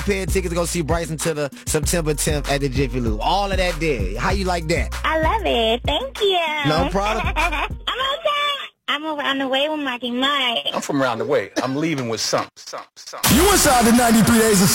pair of tickets to go see Bryson to the September 10th at the Jiffy Lube. All of that there. How you like that? I love it. Thank you. No problem. I'm okay. I'm around the way with Marky Mike. I'm from around the way. I'm leaving with something. You inside the 93 Days of